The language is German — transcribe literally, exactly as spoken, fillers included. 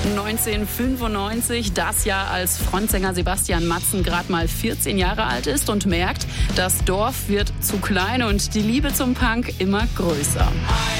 neunzehnhundertfünfundneunzig, das Jahr, als Frontsänger Sebastian Matzen gerade mal vierzehn Jahre alt ist und merkt, das Dorf wird zu klein und die Liebe zum Punk immer größer.